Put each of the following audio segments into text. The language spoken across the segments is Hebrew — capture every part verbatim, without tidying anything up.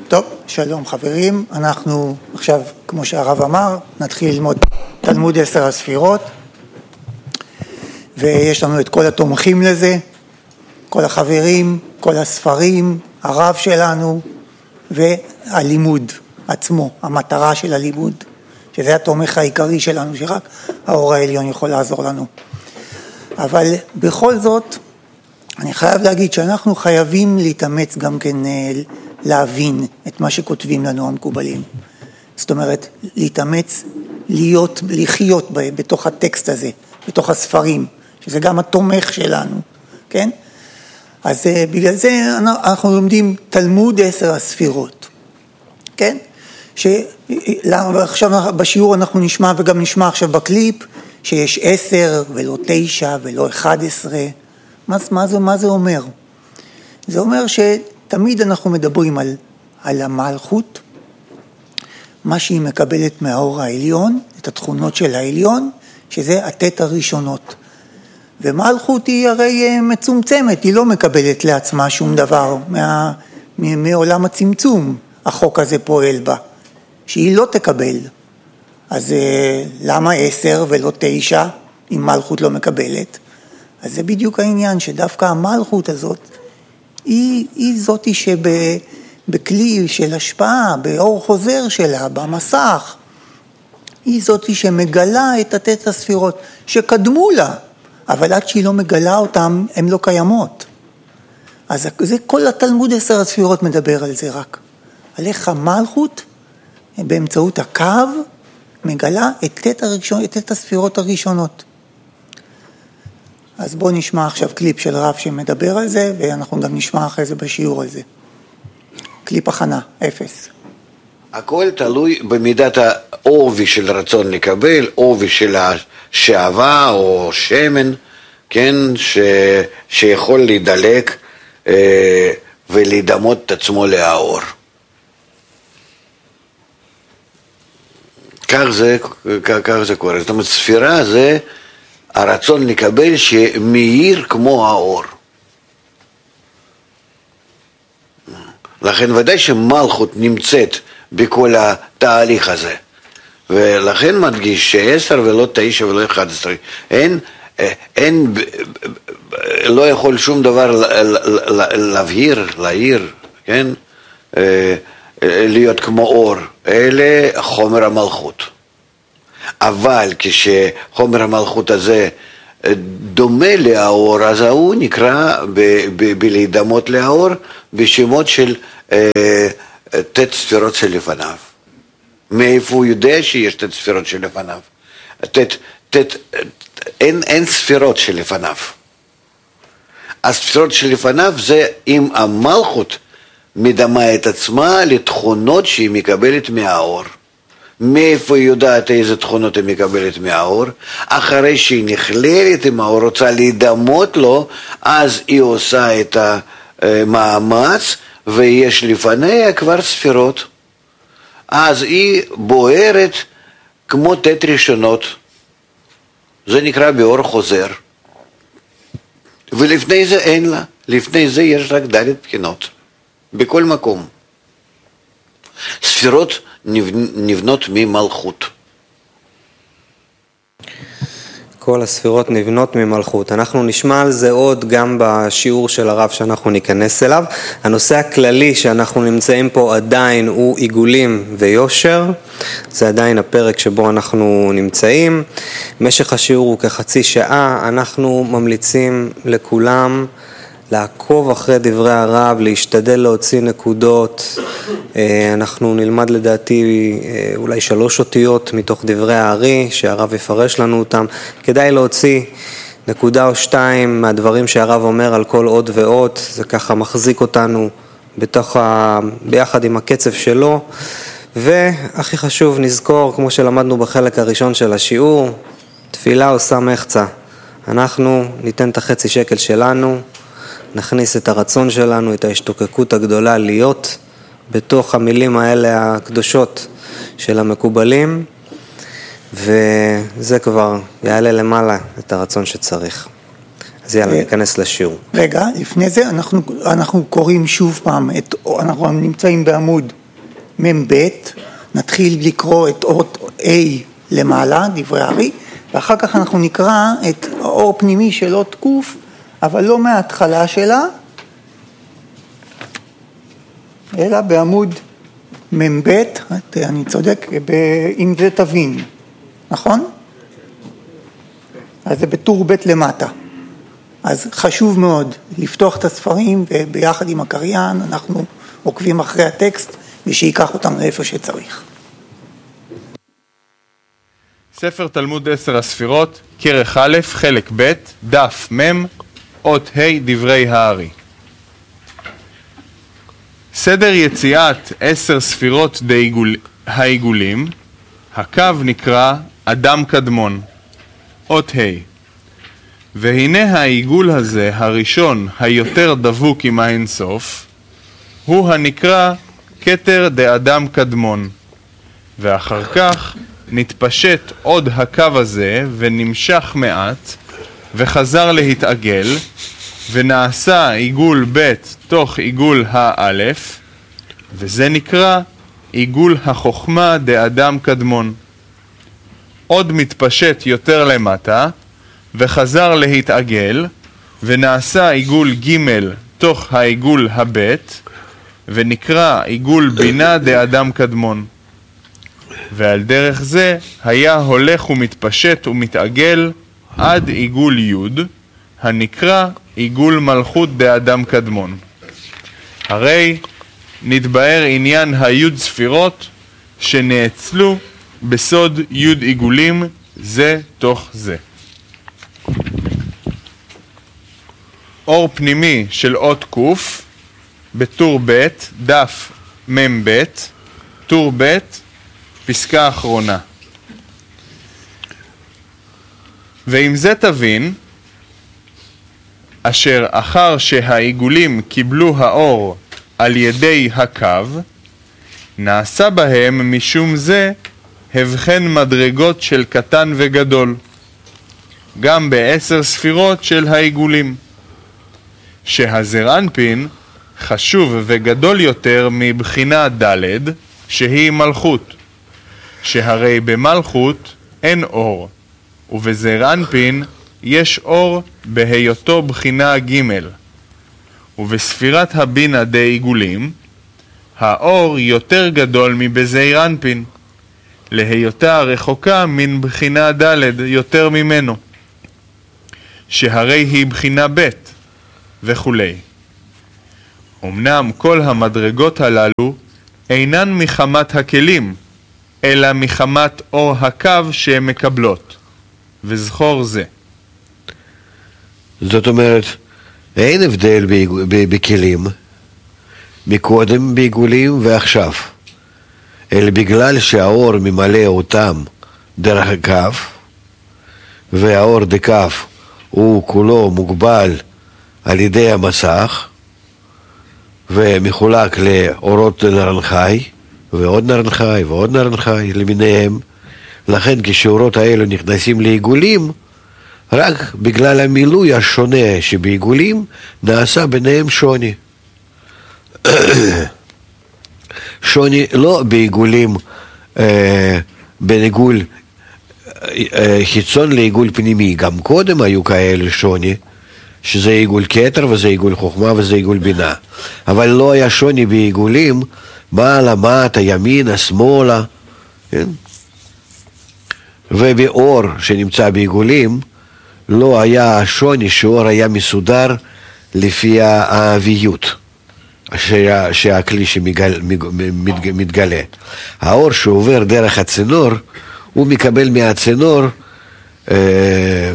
טוב, שלום חברים, אנחנו עכשיו, כמו שהרב אמר, נתחיל ללמוד תלמוד עשר הספירות, ויש לנו את כל התומכים לזה, כל החברים, כל הספרים, הרב שלנו, והלימוד עצמו, המטרה של הלימוד, שזה התומך העיקרי שלנו, שרק האור העליון יכול לעזור לנו. אבל בכל זאת, אני חייב להגיד שאנחנו חייבים להתאמץ גם כן להבין את מה שכותבים לנו המקובלים. זאת אומרת, להתאמץ, להיות, לחיות בתוך הטקסט הזה, בתוך הספרים, שזה גם התומך שלנו, כן? אז בגלל זה אנחנו לומדים תלמוד עשר הספירות, כן? שעכשיו בשיעור אנחנו נשמע וגם נשמע עכשיו בקליפ, שיש עשר ולא תשע ולא אחד עשרה. מה, מה, זה, מה זה אומר? זה אומר שתמיד אנחנו מדברים על, על המלכות, מה שהיא מקבלת מהאור העליון, את התכונות של העליון, שזה התת הראשונות. ומלכות היא הרי מצומצמת, היא לא מקבלת לעצמה שום דבר מה, מעולם הצמצום, החוק הזה פועל בה, שהיא לא תקבל. אז למה עשר ולא תשע, אם מלכות לא מקבלת? אז זה בדיוק העניין, שדווקא המלכות הזאת, היא, היא זאת שבכלי של השפעה, באור חוזר שלה, במסך, היא זאת שמגלה את התת הספירות, שקדמו לה, אבל עד שהיא לא מגלה אותם, הן לא קיימות. אז זה כל התלמוד עשר הספירות מדבר על זה רק. על איך המלכות, באמצעות הקו, מגלה את תת הראשון, את תת הספירות הראשונות. אז בואו נשמע עכשיו קליפ של רב שמדבר על זה, ואנחנו גם נשמע אחרי זה בשיעור על זה. קליפ הכנה, אפס. הכל תלוי במידת העובי של רצון לקבל, עובי של השעבה או שמן, כן, ש... שיכול להידלק אה, ולהידמות את עצמו לאור. כך זה, כך זה קורה. זאת אומרת, ספירה זה הרצון לקבל שמאיר כמו האור. לכן ודאי שמלכות נמצאת בכל התהליך הזה. ולכן מדגיש שעשר ולא תשע ולא אחד עשרה. אין, אין, לא יכול שום דבר להבהיר, להעיר, כן? להיות כמו אור. אלה חומר המלכות. אבל כשחומר המלכות הזה דומה לאור, אז הוא נקרא בלהידמות לאור בשמות של תת ספירות שלפניו. מאיפה הוא יודע שיש תת ספירות שלפניו? תת, תת, אין, אין ספירות שלפניו. הספירות שלפניו זה אם המלכות מדמה את עצמה לתכונות שהיא מקבלת מהאור. מאיפה היא יודעת איזה תכונות היא מקבלת מהאור? אחרי שהיא נכללת עם האור, רוצה להידמות לו, אז היא עושה את המאמץ, ויש לפניה כבר ספירות. אז היא בוערת כמו תת ראשונות. זה נקרא באור חוזר. ולפני זה אין לה. לפני זה יש רק ד' בחינות. בכל מקום. ספירות נבנות ממלכות. כל הספירות נבנות ממלכות. אנחנו נשמע על זה עוד גם בשיעור של הרב שאנחנו ניכנס אליו. הנושא הכללי שאנחנו נמצאים פה עדיין הוא עיגולים ויושר. זה עדיין הפרק שבו אנחנו נמצאים. משך השיעור הוא כחצי שעה. אנחנו ממליצים לכולם לעקוב אחרי דברי הרב, להשתדל להוציא נקודות. אנחנו נלמד לדעתי אולי שלוש אותיות מתוך דברי הארי, שהרב יפרש לנו אותם. כדאי להוציא נקודה או שתיים מהדברים שהרב אומר על כל עוד ועוד. זה ככה מחזיק אותנו בתוך ה... ביחד עם הקצב שלו. והכי חשוב נזכור, כמו שלמדנו בחלק הראשון של השיעור, תפילה עושה מחצה. אנחנו ניתן את החצי שקל שלנו, נכניס את הרצון שלנו, את ההשתוקקות הגדולה להיות בתוך המילים האלה הקדושות של המקובלים, וזה כבר יעלה למעלה את הרצון שצריך. אז יאללה, ניכנס לשיעור. רגע, לפני זה אנחנו, אנחנו קוראים שוב פעם, את, אנחנו נמצאים בעמוד מ"ב, נתחיל לקרוא את אות A למעלה, דברי הארי, ואחר כך אנחנו נקרא את האור פנימי של אות ק', אבל לא מההתחלה שלה, אלא בעמוד מ"ב, אני צודק, אם זה תבין, נכון? אז זה בטור ב' למטה. אז חשוב מאוד לפתוח את הספרים, וביחד עם הקריין אנחנו עוקבים אחרי הטקסט, ושיקח אותם לאיפה שצריך. ספר תלמוד עשר הספירות, כרך א', חלק ב', דף מ', אות ה', דברי הארי. סדר יציאת עשר ספירות דעיגול, העיגולים, הקו נקרא אדם קדמון, אות ה'. והנה העיגול הזה, הראשון, היותר דבוק עם האינסוף, הוא הנקרא כתר דאדם קדמון. ואחר כך נתפשט עוד הקו הזה ונמשך מעט, וחזר להתעגל, ונעשה עיגול ב' תוך עיגול האלף, וזה נקרא עיגול החוכמה דאדם קדמון. עוד מתפשט יותר למטה, וחזר להתעגל, ונעשה עיגול ג' תוך העיגול הבית, ונקרא עיגול בינה דאדם קדמון. ועל דרך זה היה הולך ומתפשט ומתעגל עד עיגול י', הנקרא עיגול מלכות דאדם קדמון. הרי נתבאר עניין הי' ספירות שנאצלו בסוד י' עיגולים זה תוך זה. אור פנימי של אות ק' בטור ב', דף מ"ב, טור ב', פסקה אחרונה. ועם זה תבין, אשר אחר שהעיגולים קיבלו האור על ידי הקו, נעשה בהם משום זה הבחן מדרגות של קטן וגדול, גם בעשר ספירות של העיגולים, שהזר אנפין חשוב וגדול יותר מבחינה ד' שהיא מלכות, שהרי במלכות אין אור, ובזר אנפין יש אור בהיותו בחינה ג', ובספירת הבינה די עיגולים האור יותר גדול מבזר אנפין, להיותה רחוקה מן בחינה ד' יותר ממנו, שהרי היא בחינה ב' וכו'. אמנם כל המדרגות הללו אינן מחמת הכלים, אלא מחמת אור הקו שהן מקבלות, וזכור זה. זאת אומרת, אין הבדל בכלים, מקודם בעיגולים ועכשיו, אלא בגלל שהאור ממלא אותם דרך הקו, והאור דקו הוא כולו מוגבל על ידי המסך, ומחולק לאורות נרנחי, ועוד נרנחי ועוד נרנחי למיניהם. לכן כשאורות האלו נכנסים לעיגולים, רק בגלל המילוי השונה שבעיגולים נעשה ביניהם שוני. שוני לא בעיגולים, אה, בין עיגול אה, חיצון לעיגול פנימי. גם קודם היו כאלה שוני, שזה עיגול כתר וזה עיגול חוכמה וזה עיגול בינה. אבל לא היה שוני בעיגולים, מעלה, מטה, ימינה, שמאלה. כן? ובאור שנמצא בעיגולים, לא היה שוני שאור היה מסודר לפי האביות שה, שהכלי שמתגלה. האור שעובר דרך הצינור, הוא מקבל מהצינור אה,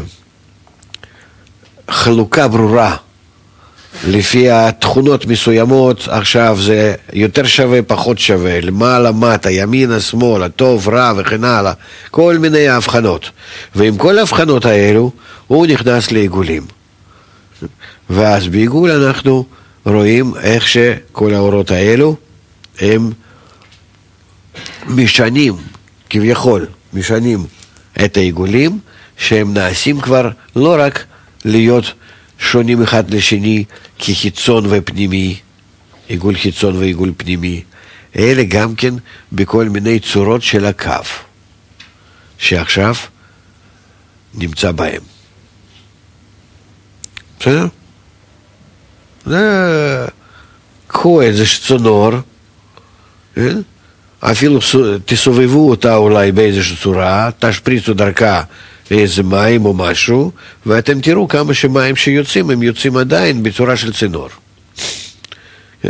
חלוקה ברורה לפי התכונות מסוימות. עכשיו זה יותר שווה, פחות שווה, למעלה, מטה, ימינה, שמאלה, טוב, רע וכן הלאה, כל מיני הבחנות. ועם כל ההבחנות האלו הוא נכנס לעיגולים, ואז בעיגול אנחנו רואים איך שכל האורות האלו הם משנים, כביכול משנים את העיגולים, שהם נעשים כבר לא רק להיות שונים אחד לשני כחיצון ופנימי, עיגול חיצון ועיגול פנימי, אלה גם כן בכל מיני צורות של הקו, שעכשיו נמצא בהם. בסדר? זה... קחו איזה צינור, אפילו תסובבו אותה אולי באיזושהי צורה, תשפריצו דרכה איזה מים או משהו, ואתם תראו כמה שמים שיוצאים, הם יוצאים עדיין בצורה של צינור. כן?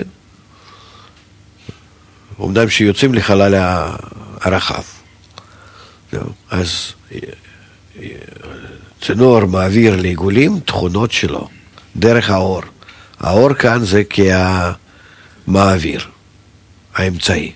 אומנם שיוצאים לחלל הרחב. אז צינור מעביר לעיגולים תכונות שלו, דרך האור. האור כאן זה כמעביר, האמצעי.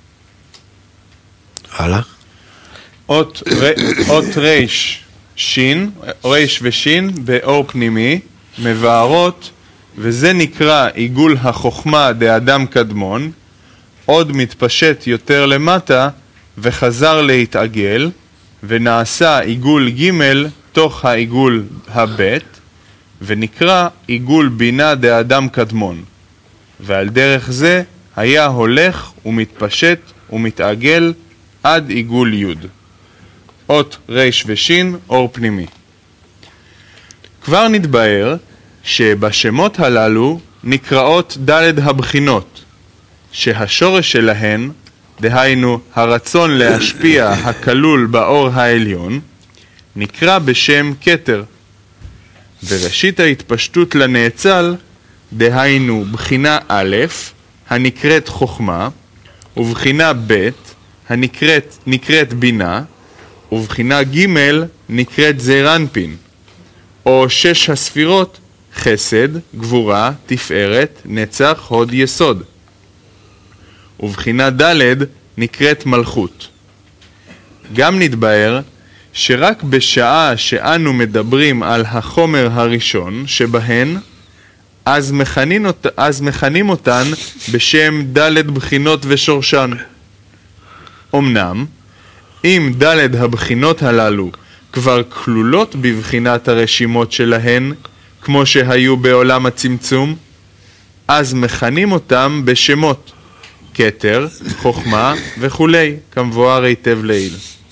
הלאה. אות, ר, אות ריש, שין, ריש ושין באור פנימי, מבארות, וזה נקרא עיגול החוכמה דאדם קדמון, עוד מתפשט יותר למטה וחזר להתעגל, ונעשה עיגול ג' תוך העיגול הבית, ונקרא עיגול בינה דאדם קדמון, ועל דרך זה היה הולך ומתפשט ומתעגל עד עיגול יוד. אות ריש ושין, אור פנימי. כבר נתבהר שבשמות הללו נקראות ד' הבחינות, שהשורש שלהן, דהיינו הרצון להשפיע הכלול באור העליון, נקרא בשם כתר, וראשית ההתפשטות לנאצל, דהיינו בחינה א', הנקראת חוכמה, ובחינה ב', הנקראת נקראת בינה, ובחינה ג' נקראת זעירנפין, או שש הספירות חסד, גבורה, תפארת, נצח, הוד, יסוד. ובחינה ד' נקראת מלכות. גם נתבהר שרק בשעה שאנו מדברים על החומר הראשון שבהן, אז מכנים, אות... אז מכנים אותן בשם ד' בחינות ושורשן. אמנם, אם ד' הבחינות הללו כבר כלולות בבחינת הרשימות שלהן, כמו שהיו בעולם הצמצום, אז מכנים אותם בשמות, כתר, חוכמה וכו', כמבואר היטב לעיל.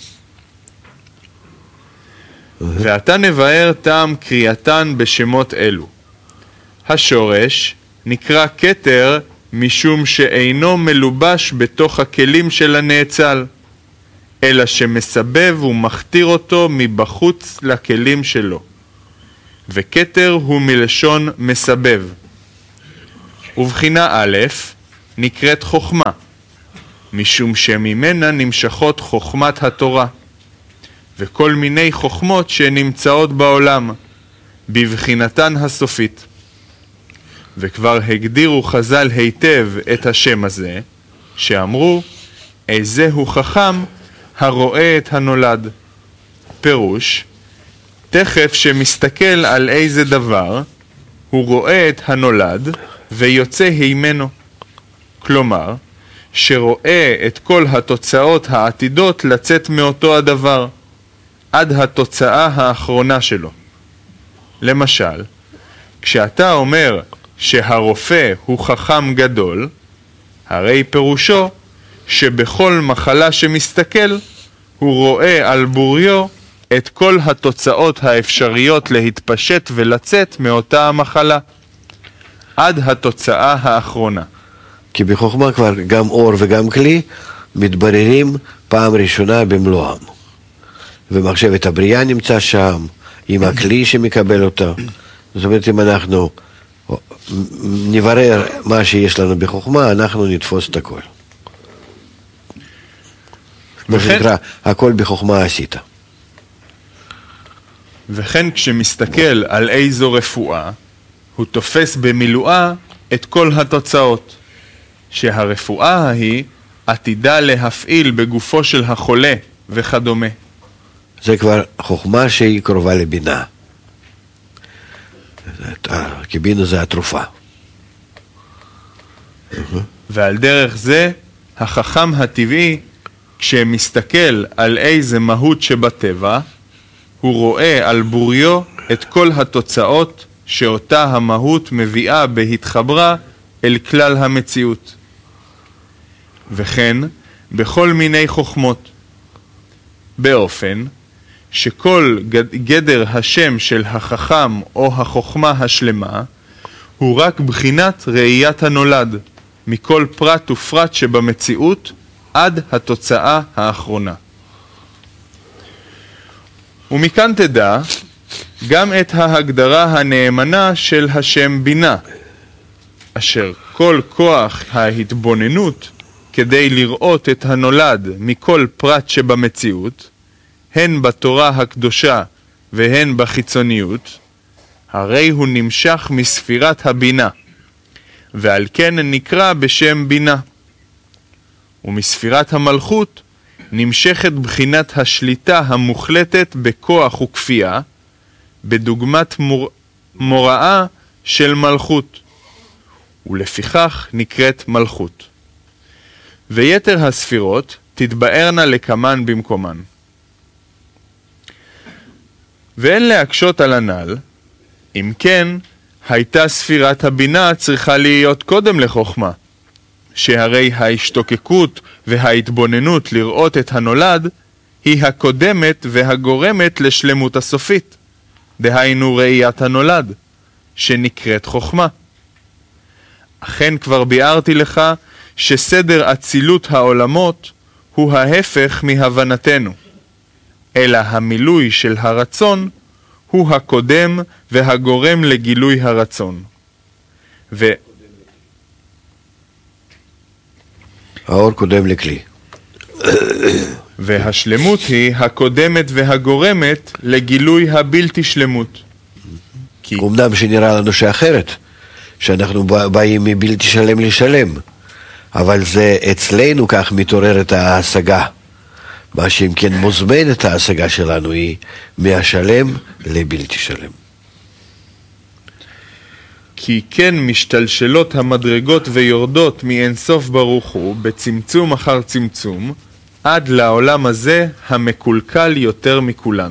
ועתה נבהר טעם קריאתן בשמות אלו. השורש נקרא כתר משום שאינו מלובש בתוך הכלים של הנאצל, אלא שמסבב ומכתיר אותו מבחוץ לכלים שלו. וכתר הוא מלשון מסבב. ובחינה א' נקראת חוכמה, משום שממנה נמשכות חוכמת התורה, וכל מיני חוכמות שנמצאות בעולם, בבחינתן הסופית. וכבר הגדירו חז"ל היטב את השם הזה, שאמרו, איזה הוא חכם הרואה את הנולד. פירוש, תכף שמסתכל על איזה דבר, הוא רואה את הנולד ויוצא הימנו. כלומר, שרואה את כל התוצאות העתידות לצאת מאותו הדבר, עד התוצאה האחרונה שלו. למשל, כשאתה אומר שהרופא הוא חכם גדול, הרי פירושו שבכל מחלה שמסתכל, הוא רואה על בוריו את כל התוצאות האפשריות להתפשט ולצאת מאותה המחלה, עד התוצאה האחרונה. כי בחוכמה כבר גם אור וגם כלי מתבררים פעם ראשונה במלואם. ומחשבת הבריאה נמצא שם, עם הכלי שמקבל אותו. זאת אומרת, אם אנחנו נברר מה שיש לנו בחוכמה, אנחנו נתפוס את הכל. מה שנקרא, הכל בחוכמה עשית. וכן כשמסתכל על איזו רפואה, הוא תופס במילואה את כל התוצאות, שהרפואה ההיא עתידה להפעיל בגופו של החולה וכדומה. זה כבר חוכמה שהיא קרובה לבינה. כי בינה זה התרופה. ועל דרך זה, החכם הטבעי, כשמסתכל על איזה מהות שבטבע, הוא רואה על בוריו את כל התוצאות שאותה המהות מביאה בהתחברה אל כלל המציאות. וכן בכל מיני חוכמות, באופן שכל גדר השם של החכם או החוכמה השלמה הוא רק בחינת ראיית הנולד, מכל פרט ופרט שבמציאות עד התוצאה האחרונה. ומכאן תדע גם את ההגדרה הנאמנה של השם בינה, אשר כל כוח ההתבוננות כדי לראות את הנולד מכל פרט שבמציאות, הן בתורה הקדושה והן בחיצוניות, הרי הוא נמשך מספירת הבינה, ועל כן נקרא בשם בינה. ומספירת המלכות נמשכת בחינת השליטה המוחלטת בכוח וכפייה, בדוגמת מור... מוראה של מלכות, ולפיכך נקראת מלכות. ויתר הספירות תתבארנה לקמן במקומן. ואין להקשות על הנ"ל, אם כן, הייתה ספירת הבינה צריכה להיות קודם לחוכמה, שהרי ההשתוקקות וההתבוננות לראות את הנולד היא הקודמת והגורמת לשלמות הסופית, דהיינו ראיית הנולד, שנקראת חוכמה. אכן כבר ביארתי לך שסדר אצילות העולמות הוא ההפך מהבנתנו, אלא המילוי של הרצון הוא הקודם והגורם לגילוי הרצון. ו... האור קודם לכלי. והשלמות היא הקודמת והגורמת לגילוי הבלתי שלמות. כי... אמנם שנראה לנו שאחרת, שאנחנו באים מבלתי שלם לשלם, אבל זה אצלנו כך מתעוררת ההשגה. מה שאם כן מוזמן את ההשגה שלנו היא מהשלם לבלתי שלם. כי כן משתלשלות המדרגות ויורדות מאינסוף ברוך הוא בצמצום אחר צמצום, עד לעולם הזה המקולקל יותר מכולן.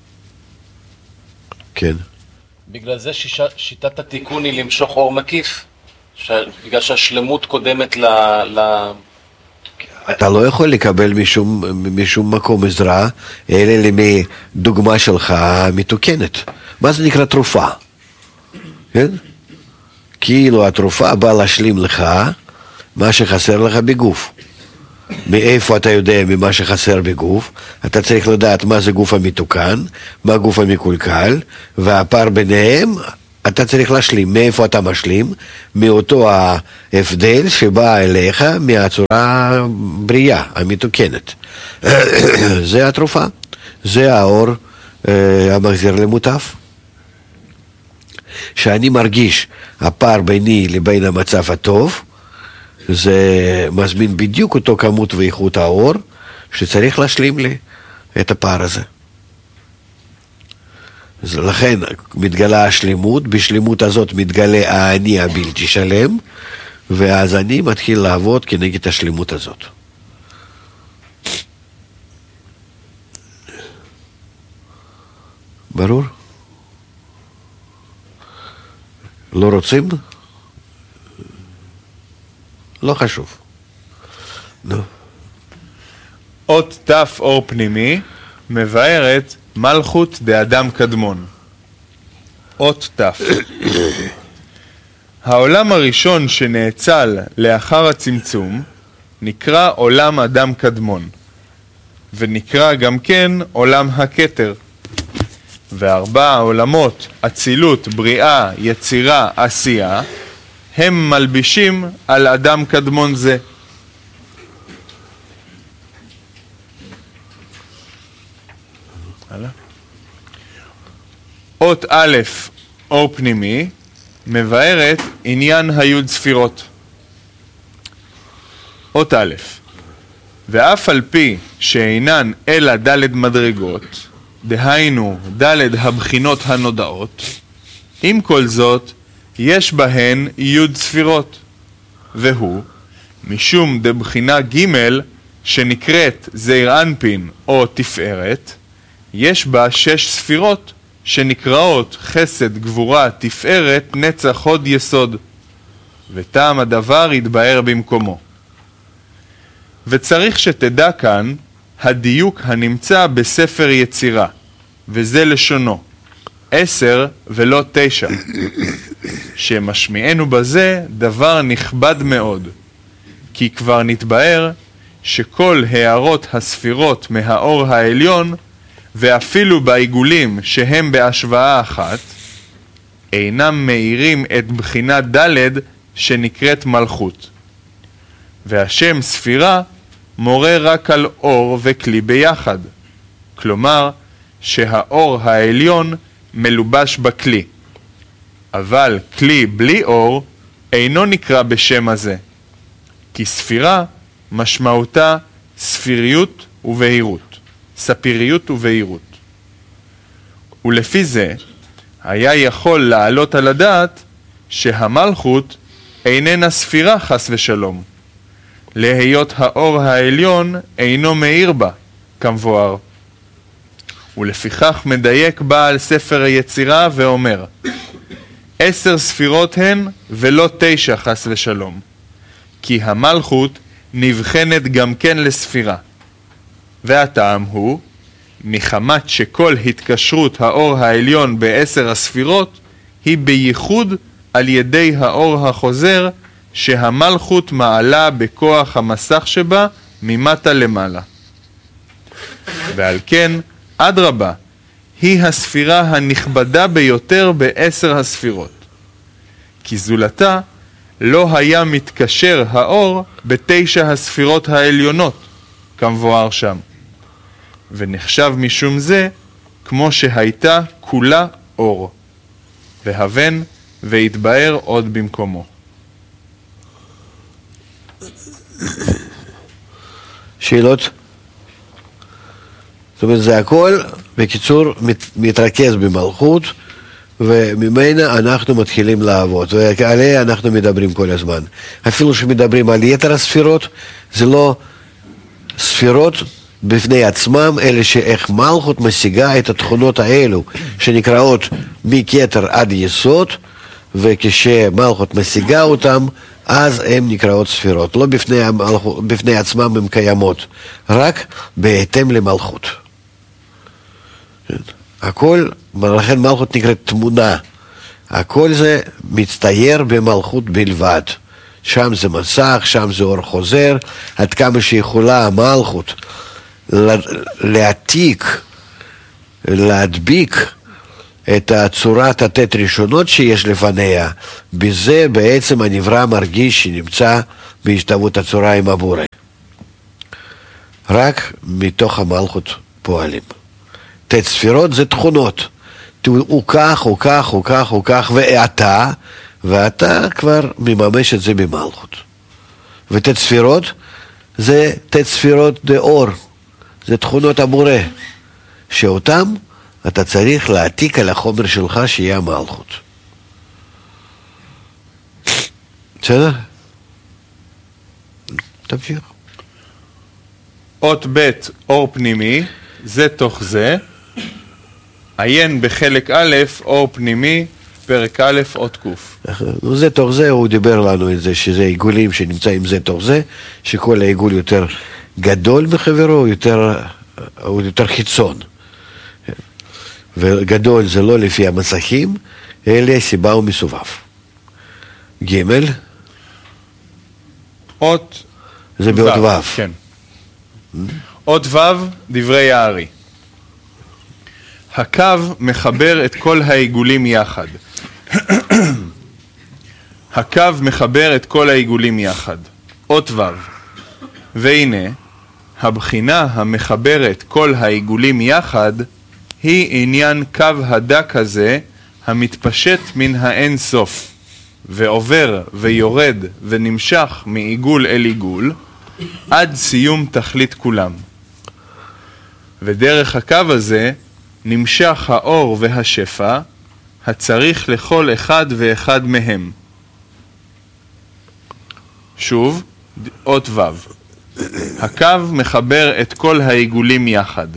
כן. בגלל זה שישה, שיטת התיקון היא למשוך אור מקיף, ש... בגלל שהשלמות קודמת ל... ל... אתה לא יכול לקבל משום, משום מקום עזרה, אלא מדוגמה שלך מתוקנת. מה זה נקרא תרופה? כן? כאילו התרופה באה להשלים לך מה שחסר לך בגוף. מאיפה אתה יודע ממה שחסר בגוף? אתה צריך לדעת מה זה גוף המתוקן, מה גוף המקולקל, והפער ביניהם אתה צריך להשלים. מאיפה אתה משלים? מאותו ההבדל שבא אליך מהצורה בריאה, המתוקנת. זה התרופה, זה האור המחזיר למוטף. שאני מרגיש הפער ביני לבין המצב הטוב, זה מזמין בדיוק אותו כמות ואיכות האור שצריך להשלים לי את הפער הזה. לכן מתגלה השלמות, בשלמות הזאת מתגלה האני הבלתי שלם, ואז אני מתחיל לעבוד כנגד השלמות הזאת. ברור? לא רוצים? לא חשוב. נו. אות תף אור פנימי מבארת מלכות דאדם קדמון. אות תף. העולם הראשון שנאצל לאחר הצמצום נקרא עולם אדם קדמון, ונקרא גם כן עולם הכתר. וארבע העולמות, אצילות, בריאה, יצירה, עשייה, הם מלבישים על אדם קדמון זה. אות א', אור פנימי, מבארת עניין היוד ספירות. אות א', ואף על פי שאינן אלא ד' מדרגות, דהיינו ד' הבחינות הנודעות, עם כל זאת יש בהן יוד ספירות, והוא משום דבחינה ג' שנקראת זעיר אנפין או תפארת, יש בה שש ספירות שנקראות חסד, גבורה, תפארת, נצח, הוד, יסוד, וטעם הדבר יתבאר במקומו. וצריך שתדע כאן הדיוק הנמצא בספר יצירה, וזה לשונו, עשר ולא תשע, שמשמיענו בזה דבר נכבד מאוד, כי כבר נתבאר שכל הערות הספירות מהאור העליון, ואפילו בעיגולים שהם בהשוואה אחת, אינם מאירים את בחינת ד' שנקראת מלכות. והשם ספירה מורה רק על אור וכלי ביחד, כלומר שהאור העליון מלובש בכלי, אבל כלי בלי אור אינו נקרא בשם הזה, כי ספירה משמעותה ספיריות ובהירות, ספיריות ובהירות. ולפי זה היה יכול לעלות על הדעת שהמלכות איננה ספירה חס ושלום, להיות האור העליון אינו מאיר בה, כמבואר. ולפיכך מדייק בעל ספר היצירה ואומר, עשר ספירות הן ולא תשע חס ושלום, כי המלכות נבחנת גם כן לספירה. והטעם הוא, מחמת שכל התקשרות האור העליון בעשר הספירות היא בייחוד על ידי האור החוזר שהמלכות מעלה בכוח המסך שבה ממטה למעלה. ועל כן, אדרבה, היא הספירה הנכבדה ביותר בעשר הספירות. כי זולתה לא היה מתקשר האור בתשע הספירות העליונות, כמבואר שם. ונחשב משום זה כמו שהייתה כולה אור. והבן והתבאר עוד במקומו. שאלות? זאת אומרת, זה הכל, בקיצור, מת, מתרכז במלכות, וממנה אנחנו מתחילים לעבוד, ועליה אנחנו מדברים כל הזמן. אפילו שמדברים על יתר הספירות, זה לא ספירות בפני עצמם, אלא שאיך מלכות משיגה את התכונות האלו, שנקראות מכתר עד יסוד, וכשמלכות משיגה אותם, אז הן נקראות ספירות. לא בפני, המלכות, בפני עצמם הן קיימות, רק בהתאם למלכות. הכל, לכן מלכות נקראת תמונה. הכל זה מצטייר במלכות בלבד. שם זה מסך, שם זה אור חוזר, עד כמה שיכולה המלכות להעתיק, להדביק את הצורת התת ראשונות שיש לפניה, בזה בעצם הנברא מרגיש שנמצא בהשתוות הצורה עם הבורא. רק מתוך המלכות פועלים. תת ספירות זה תכונות. הוא כך, הוא כך, הוא כך, הוא כך, ואתה, ואתה כבר מממש את זה במלכות. ותת ספירות זה תת ספירות דאור. זה תכונות הבורא, שאותם אתה צריך להעתיק על החומר שלך שיהיה המלכות. בסדר? תמשיך. אות ב' אור פנימי, זה תוך זה. עיין בחלק א' אור פנימי, פרק א' אות קוף. זה תוך זה, הוא דיבר לנו את זה, שזה עיגולים שנמצאים זה תוך זה, שכל העיגול יותר גדול מחברו, הוא יותר, הוא יותר חיצון. וגדול זה לא לפי המסכים, אלא סיבה ומסובב. ג' אות זה באות ו'. כן. אות ו' דברי הארי. הקו מחבר את כל העיגולים יחד. הקו מחבר את כל העיגולים יחד. אות ו'. והנה, הבחינה המחברת כל העיגולים יחד היא עניין קו הדק הזה המתפשט מן האין סוף ועובר ויורד ונמשך מעיגול אל עיגול עד סיום תכלית כולם. ודרך הקו הזה נמשך האור והשפע הצריך לכל אחד ואחד מהם. שוב, אות ו'. הקו מחבר את כל העיגולים יחד.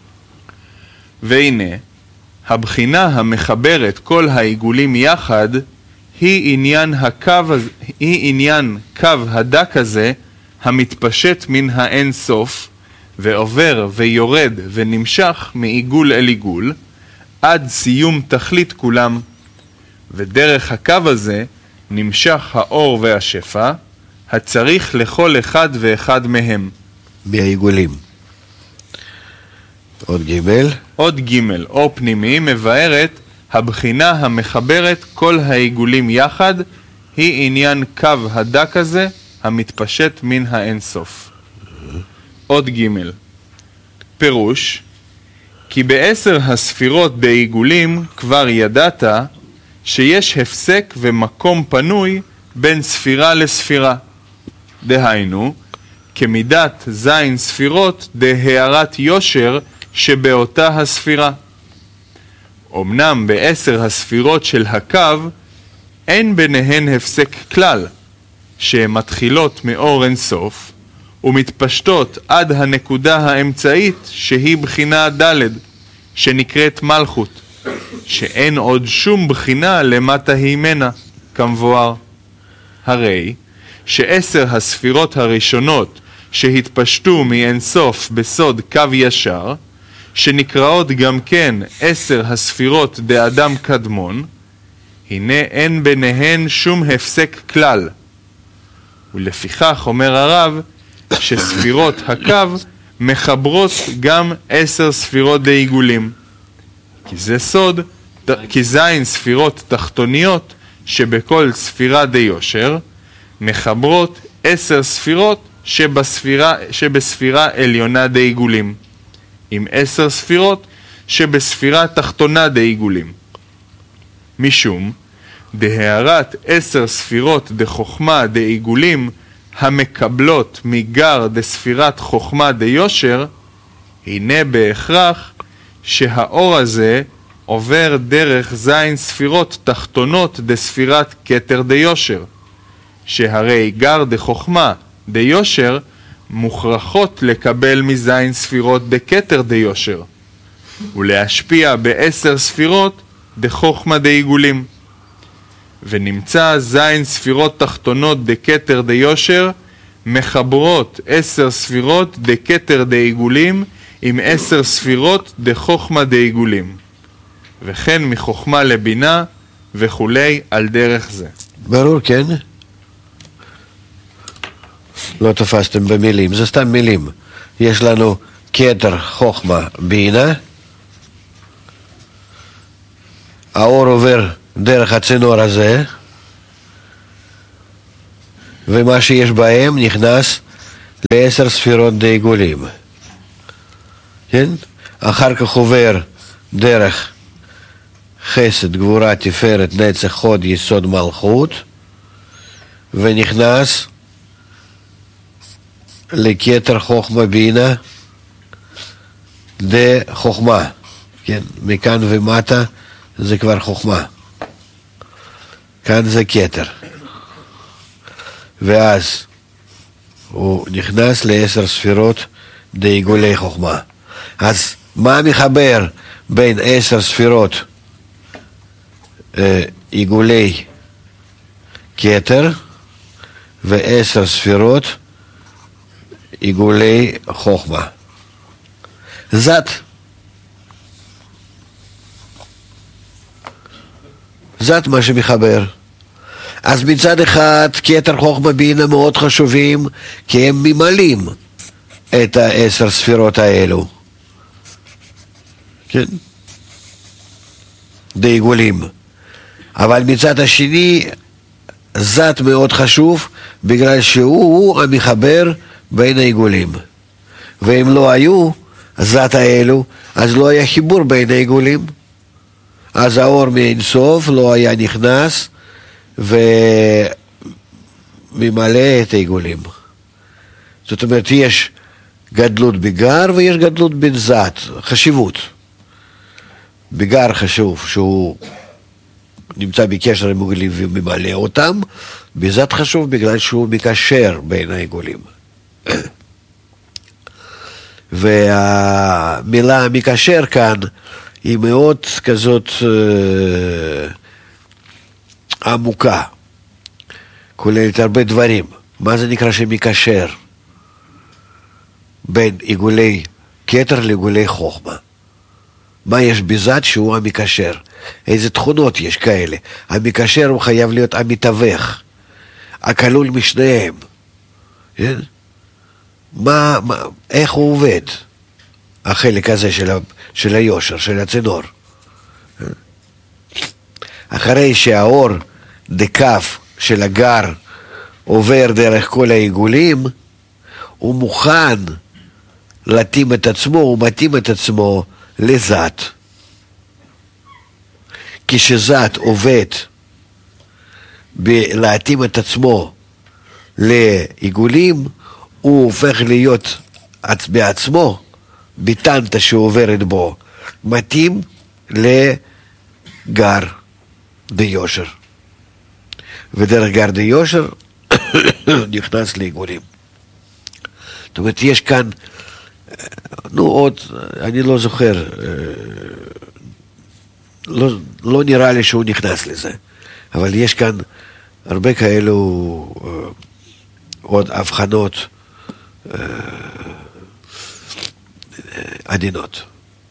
והנה, הבחינה המחברת כל העיגולים יחד היא עניין הקו, היא עניין קו הדק הזה המתפשט מן האין סוף, ועובר ויורד ונמשך מעיגול אל עיגול, עד סיום תכלית כולם, ודרך הקו הזה נמשך האור והשפע, הצריך לכל אחד ואחד מהם. מהעיגולים. עוד ג' עוד ג' אור פנימי מבארת הבחינה המחברת כל העיגולים יחד, היא עניין קו הדק הזה המתפשט מן האינסוף. עוד ג' פירוש, כי בעשר הספירות בעיגולים כבר ידעת שיש הפסק ומקום פנוי בין ספירה לספירה. דהיינו, כמידת זין ספירות דהערת יושר שבאותה הספירה. אמנם בעשר הספירות של הקו אין ביניהן הפסק כלל, שהן מתחילות מאור אינסוף ומתפשטות עד הנקודה האמצעית שהיא בחינה ד' שנקראת מלכות, שאין עוד שום בחינה למטה הימנה, כמבואר. הרי שעשר הספירות הראשונות שהתפשטו מאינסוף בסוד קו ישר, שנקראות גם כן עשר הספירות דאדם קדמון, הנה אין ביניהן שום הפסק כלל. ולפיכך אומר הרב שספירות הקו מחברות גם עשר ספירות דעיגולים. כי זה סוד, כי זין ספירות תחתוניות שבכל ספירה דיושר, מחברות עשר ספירות שבספירה, שבספירה עליונה דעיגולים, עם עשר ספירות שבספירה תחתונה דעיגולים. משום דהערת עשר ספירות דחוכמה דעיגולים המקבלות מגר דספירת חוכמה דיושר, הנה בהכרח שהאור הזה עובר דרך זין ספירות תחתונות דספירת כתר דיושר, שהרי גר דחוכמה דיושר מוכרחות לקבל מזין ספירות דכתר דיושר, ולהשפיע בעשר ספירות דחוכמה דעיגולים. ונמצא זין ספירות תחתונות דכתר דיושר מחברות עשר ספירות דכתר דעיגולים עם עשר ספירות דחוכמה דעיגולים, וכן מחוכמה לבינה וכולי על דרך זה. ברור, כן? לא תפסתם במילים, זה סתם מילים. יש לנו כתר חוכמה בינה, האור עובר דרך הצינור הזה, ומה שיש בהם נכנס לעשר ספירות דעיגולים. כן? אחר כך עובר דרך חסד, גבורה, תפארת, נצח, חוד, יסוד, מלכות, ונכנס לכתר חוכמה בינה דחוכמה. כן? מכאן ומטה זה כבר חוכמה. כאן זה כתר. ואז הוא נכנס לעשר ספירות דעיגולי חוכמה. אז מה מחבר בין עשר ספירות אה, עיגולי כתר ועשר ספירות עיגולי חוכמה? זאת. זאת מה שמחבר. אז מצד אחד כתר חוכמה בינה מאוד חשובים, כי הם ממלאים את העשר ספירות האלו, כן? דעיגולים. אבל מצד השני זאת מאוד חשוב, בגלל שהוא המחבר בין העיגולים, ואם לא היו זאת האלו, אז לא היה חיבור בין העיגולים, אז האור מאינסוף לא היה נכנס וממלא את העיגולים. זאת אומרת, יש גדלות בגר ויש גדלות בזת, חשיבות. בגר חשוב שהוא נמצא בקשר עם עיגולים וממלא אותם, בזת חשוב בגלל שהוא מקשר בין העיגולים. והמילה מקשר כאן היא מאוד כזאת אה, עמוקה, כוללת הרבה דברים. מה זה נקרא שמקשר? בין עיגולי כתר לעיגולי חוכמה. מה יש בזאת שהוא המקשר? איזה תכונות יש כאלה? המקשר הוא חייב להיות המתווך, הכלול משניהם. כן? מה, מה, איך הוא עובד? החלק הזה של, ה, של היושר, של הצינור. אחרי שהאור דקף של הגר עובר דרך כל העיגולים, הוא מוכן להתאים את עצמו, הוא מתאים את עצמו לזאת. כשזאת עובד להתאים את עצמו לעיגולים, הוא הופך להיות בעצמו, ביטנטה שעוברת בו, מתאים לגר דיושר. ודרך גר דיושר נכנס לעיגולים. זאת אומרת, יש כאן, נו עוד, אני לא זוכר, לא, לא נראה לי שהוא נכנס לזה, אבל יש כאן הרבה כאלו עוד הבחנות עדינות.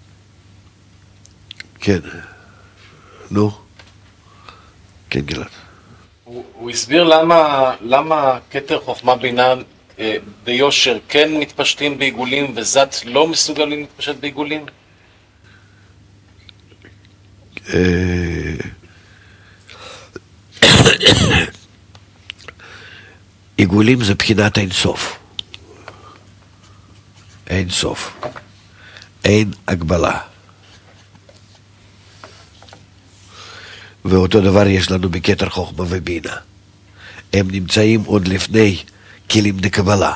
כן, נו, כן גלעד. הוא, הוא הסביר למה, למה כתר חוכמה בינה ביושר כן מתפשטים בעיגולים וזאת לא מסוגלים להתפשט בעיגולים? עיגולים זה בחינת אין סוף. אין סוף. אין הגבלה. ואותו דבר יש לנו בכתר חוכמה ובינה. הם נמצאים עוד לפני כלים דקבלה.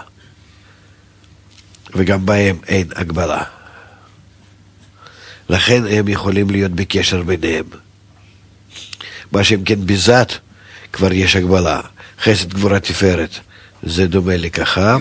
וגם בהם אין הגבלה. לכן הם יכולים להיות בקשר ביניהם. מה שהם כן בזאת, כבר יש הגבלה. חסד גבורה תפארת, זה דומה לכחב.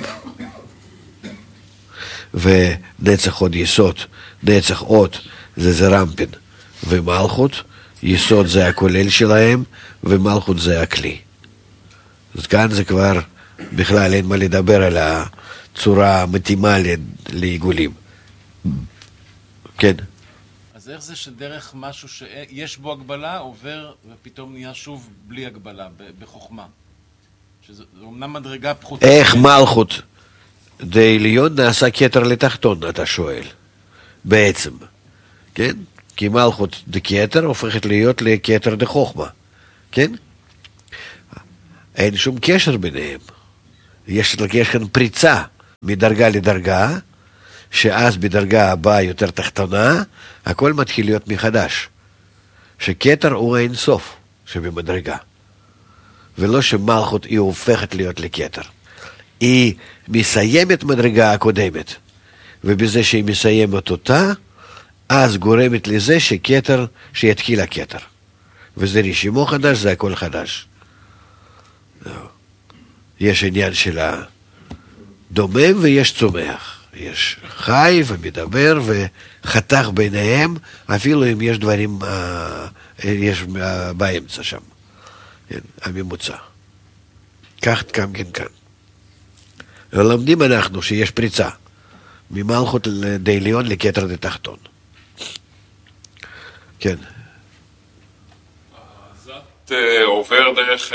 ונצח עוד יסוד, נצח עוד זה זרמפין ומלכות, יסוד זה הכולל שלהם ומלכות זה הכלי. אז כאן זה כבר בכלל אין מה לדבר על הצורה המתאימה לעיגולים. כן. אז איך זה שדרך משהו שיש בו הגבלה עובר ופתאום נהיה שוב בלי הגבלה בחוכמה? שזה אומנם מדרגה פחותה. איך מלכות דעליון נעשה כתר לתחתון, אתה שואל, בעצם, כן? כי מלכות דכתר הופכת להיות לכתר דחוכמה, כן? אין שום קשר ביניהם. יש, יש כאן פריצה מדרגה לדרגה, שאז בדרגה הבאה יותר תחתונה, הכל מתחיל להיות מחדש. שכתר הוא אין סוף שבמדרגה. ולא שמלכות היא הופכת להיות לכתר. היא מסיימת מדרגה הקודמת, ובזה שהיא מסיימת אותה, אז גורמת לזה שכתר, שיתחיל הכתר. וזה רשימו חדש, זה הכל חדש. יש עניין של הדומם ויש צומח. יש חי ומדבר וחתך ביניהם, אפילו אם יש דברים, יש באמצע שם. הממוצע. כך גם כן כאן. ולומדים אנחנו שיש פריצה ממלכות דעליון לכתר דתחתון. כן. זאת עובר דרך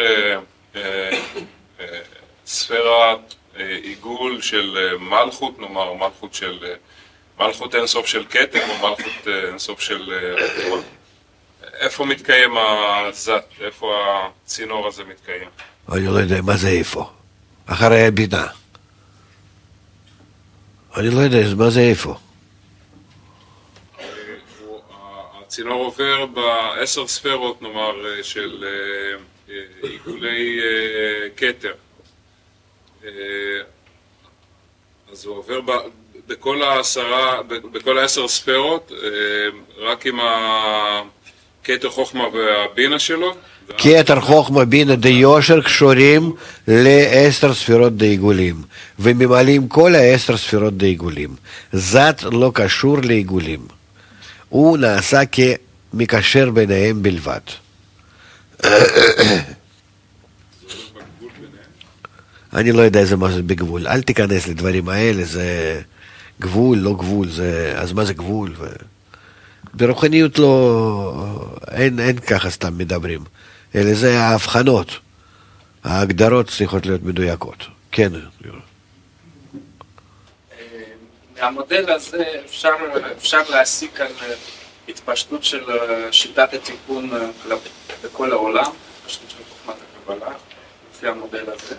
ספירת עיגול של מלכות, נאמר מלכות של מלכות אינסוף של כתר או מלכות אינסוף של רצון. איפה מתקיים הזאת? איפה הצינור הזה מתקיים? אני לא יודע מה זה איפה. אחרי הבינה. אני לא יודע מה זה איפה. הצינור עובר בעשר ספירות, נאמר, של עיגולי כתר. אז הוא עובר בכל העשרה, בכל העשר ספירות, רק עם הכתר חוכמה והבינה שלו. כתר חוכמה בינה דיושר קשורים לעשר ספירות דעיגולים, וממלאים כל העשר ספירות דעיגולים. זאת לא קשור לעיגולים. הוא נעשה כמקשר ביניהם בלבד. אני לא יודע איזה משהו בגבול. אל תיכנס לדברים האלה, זה גבול, לא גבול, זה, אז מה זה גבול? ו... ברוחניות לא, אין, אין ככה סתם מדברים, אלא זה ההבחנות, ההגדרות צריכות להיות מדויקות. כן. מהמודל הזה אפשר, אפשר להסיק על התפשטות של שיטת התיקון בכל העולם, התפשטות של חוכמת הקבלה, לפי המודל הזה.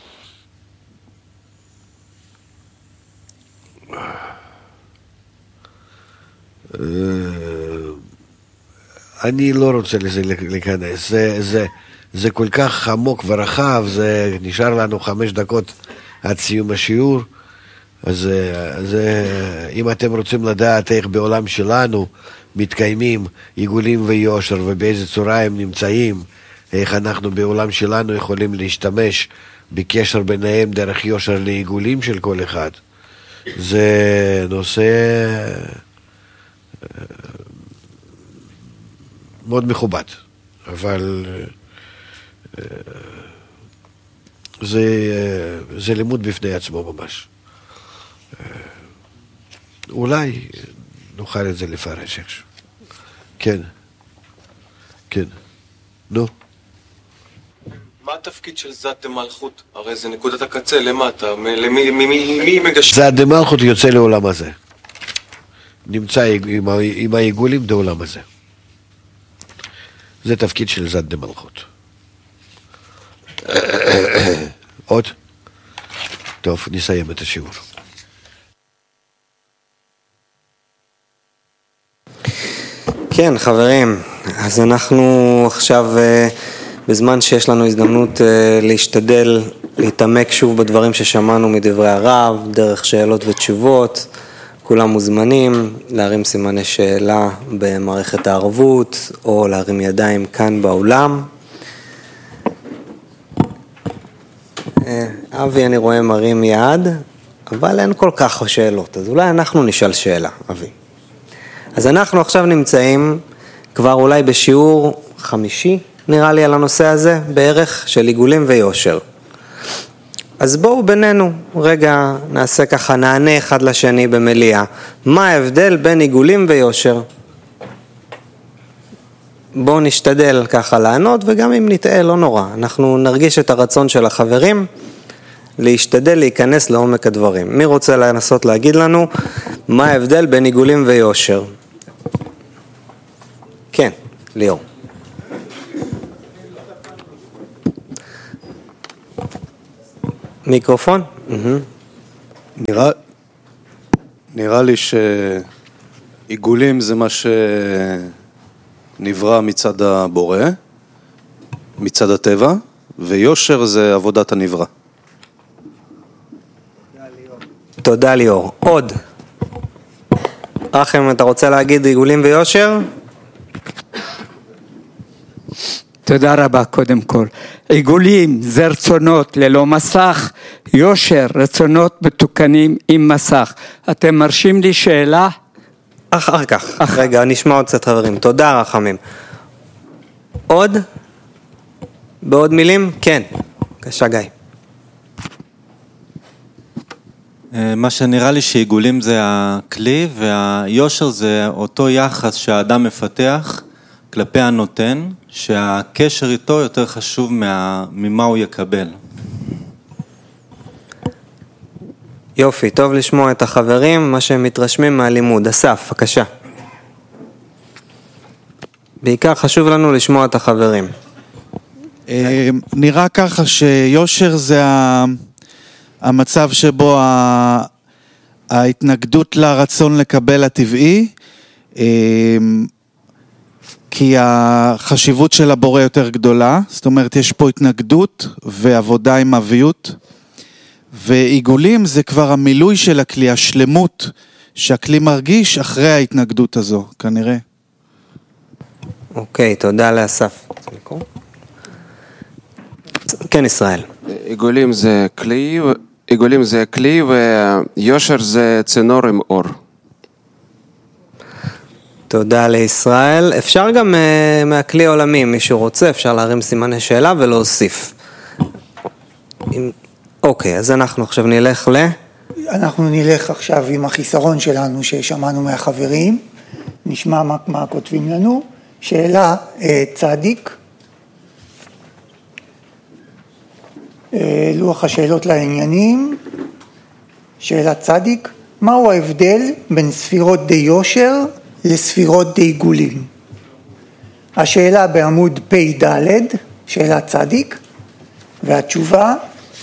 אני לא רוצה לזה להיכנס, זה, זה, זה כל כך עמוק ורחב, זה נשאר לנו חמש דקות עד סיום השיעור, אז, אז אם אתם רוצים לדעת איך בעולם שלנו מתקיימים עיגולים ויושר ובאיזה צורה הם נמצאים, איך אנחנו בעולם שלנו יכולים להשתמש בקשר ביניהם דרך יושר לעיגולים של כל אחד, זה נושא מאוד מכובד, אבל זה, זה לימוד בפני עצמו ממש. אולי נוכל את זה לפרש איכשהו. כן, כן, נו. מה התפקיד של זת דמלכות? הרי זה נקודת הקצה למטה, למי מי מגשר? זת דמלכות יוצא לעולם הזה. נמצא עם, עם העיגולים בעולם הזה. זה תפקיד של זת דמלכות. עוד? טוב, נסיים את השיעור. כן, חברים, אז אנחנו עכשיו בזמן שיש לנו הזדמנות להשתדל להתעמק שוב בדברים ששמענו מדברי הרב, דרך שאלות ותשובות. כולם מוזמנים להרים סימני שאלה במערכת הערבות או להרים ידיים כאן באולם. אבי, אני רואה מרים יד, אבל אין כל כך שאלות, אז אולי אנחנו נשאל שאלה, אבי. אז אנחנו עכשיו נמצאים כבר אולי בשיעור חמישי, נראה לי על הנושא הזה, בערך של עיגולים ויושר. אז בואו בינינו, רגע נעשה ככה, נענה אחד לשני במליאה. מה ההבדל בין עיגולים ויושר? בואו נשתדל ככה לענות, וגם אם נטעה לא נורא. אנחנו נרגיש את הרצון של החברים, להשתדל להיכנס לעומק הדברים. מי רוצה לנסות להגיד לנו מה ההבדל בין עיגולים ויושר? כן, ליאור. מיקרופון? נראה, נראה לי שעיגולים זה מה שנברא מצד הבורא, מצד הטבע, ויושר זה עבודת הנברא. תודה ליאור. עוד. רחם, אתה רוצה להגיד עיגולים ויושר? תודה רבה קודם כל. עיגולים זה רצונות ללא מסך, יושר רצונות מתוקנים עם מסך. אתם מרשים לי שאלה? אחר כך. אח... רגע, נשמע עוד קצת חברים. תודה רחמים. עוד? בעוד מילים? כן. בבקשה גיא. מה שנראה לי שעיגולים זה הכלי והיושר זה אותו יחס שהאדם מפתח כלפי הנותן, שהקשר איתו יותר חשוב מה, ממה הוא יקבל. יופי, טוב לשמוע את החברים, מה שהם מתרשמים מהלימוד. אסף, בבקשה. בעיקר חשוב לנו לשמוע את החברים. נראה ככה שיושר זה המצב שבו ההתנגדות לרצון לקבל הטבעי, כי החשיבות של הבורא יותר גדולה, זאת אומרת יש פה התנגדות ועבודה עם אביות, ועיגולים זה כבר המילוי של הכלי, השלמות שהכלי מרגיש אחרי ההתנגדות הזו, כנראה. אוקיי, תודה לאסף. כן, ישראל. עיגולים זה כלי, עיגולים זה כלי ויושר זה צינור עם אור. תודה לישראל. אפשר גם uh, מהכלי העולמי, מישהו רוצה, אפשר להרים סימני שאלה ולהוסיף. אם... אוקיי, אז אנחנו עכשיו נלך ל... אנחנו נלך עכשיו עם החיסרון שלנו ששמענו מהחברים, נשמע מה, מה כותבים לנו. שאלה צדיק, לוח השאלות לעניינים, שאלה צדיק, מהו ההבדל בין ספירות די יושר לספירות די עיגולים? השאלה בעמוד פי ד', שאלה צדיק, והתשובה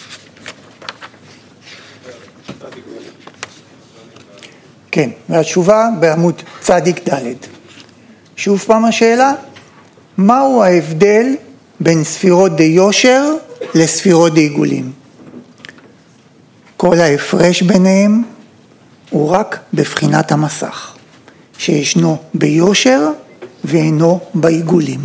כן, והתשובה בעמוד צדיק ד'. שוב פעם השאלה, מהו ההבדל בין ספירות די יושר לספירות די עיגולים? כל ההפרש ביניהם הוא רק בבחינת המסך, שישנו ביושר ואינו בעיגולים.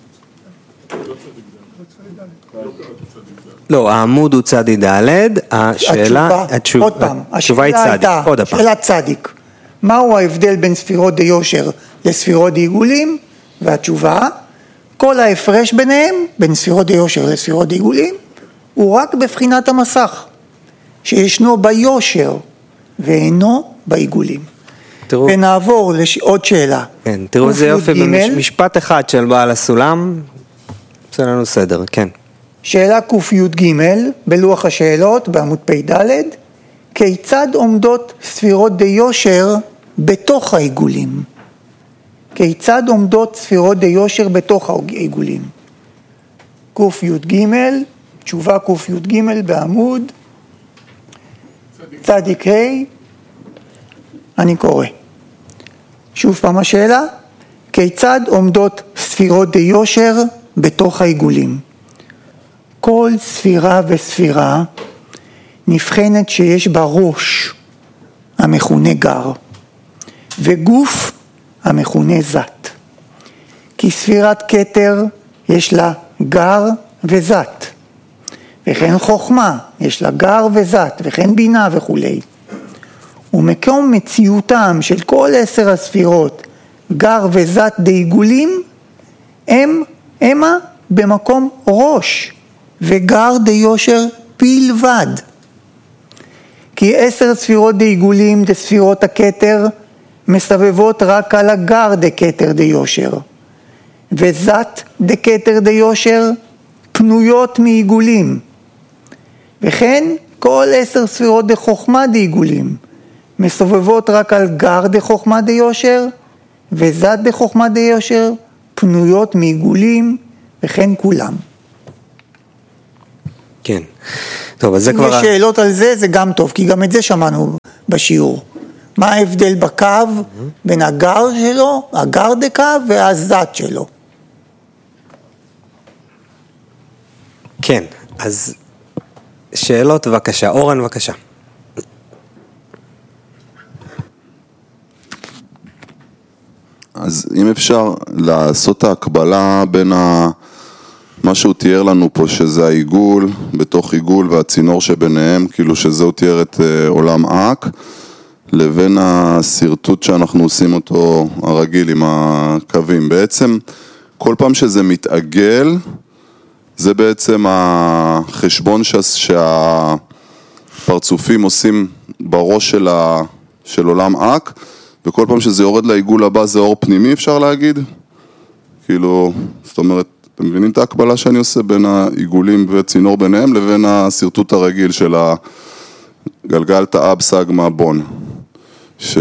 לא, העמוד הוא צדי ד', השאלה, התשובה, עוד פעם, התשובה היא צדיק, עוד הפעם. שאלה צדיק, מהו ההבדל בין ספירות די יושר לספירות די עיגולים? והתשובה, כל ההפרש ביניהם, בין ספירות די יושר לספירות די עיגולים, הוא רק בבחינת המסך, שישנו ביושר ואינו בעיגולים. תראו, ונעבור לעוד שאלה. כן, תראו איזה יופי, במשפט אחד של בעל הסולם, עושה לנו סדר, כן. שאלה ק"ג בלוח השאלות בעמוד פי ד', כיצד עומדות ספירות די יושר בתוך העיגולים? כיצד עומדות ספירות די יושר בתוך העיגולים? ק"ג, תשובה ק"ג בעמוד צדיק ה', אני קורא. שוב פעם השאלה, כיצד עומדות ספירות די יושר בתוך העיגולים? כל ספירה וספירה נבחנת שיש בה ראש המכונה גר וגוף המכונה זת. כי ספירת כתר יש לה גר וזת, וכן חוכמה יש לה גר וזת, וכן בינה וכו'. ומקום מציאותם של כל עשר הספירות גר וזת די עיגולים הם המה במקום ראש וגר די יושר בלבד. כי עשר ספירות די עיגולים די ספירות הכתר מסבבות רק על הגר די כתר די יושר, וזת די כתר די יושר פנויות מעיגולים. וכן כל עשר ספירות די חוכמה די עיגולים מסובבות רק על גר די חוכמה די יושר, וזת די חוכמה די יושר פנויות מעיגולים, וכן כולם. כן. טוב, אז זה אם כבר... יש שאלות על זה, זה גם טוב, כי גם את זה שמענו בשיעור. מה ההבדל בקו בין הגר שלו, הגר די קו והזת שלו? כן, אז שאלות בבקשה. אורן בבקשה. אז אם אפשר לעשות ההקבלה בין ה... מה שהוא תיאר לנו פה, שזה העיגול בתוך עיגול והצינור שביניהם, כאילו שזה הוא תיאר את עולם אק, לבין הסרטוט שאנחנו עושים אותו הרגיל עם הקווים. בעצם כל פעם שזה מתעגל, זה בעצם החשבון שהפרצופים עושים בראש של, ה... של עולם אק, וכל פעם שזה יורד לעיגול הבא זה אור פנימי, אפשר להגיד? כאילו, זאת אומרת, אתם מבינים את ההקבלה שאני עושה בין העיגולים וצינור ביניהם לבין הסרטוט הרגיל של הגלגל תאב סגמה בון. ש...